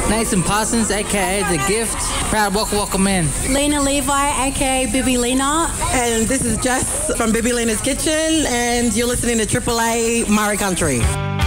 Nathan Parsons, aka The Gift. Proud welcome in. Lena Levi, aka Bibi Lena. And this is Jess from Bibi Lena's Kitchen, and you're listening to AAA Murray Country.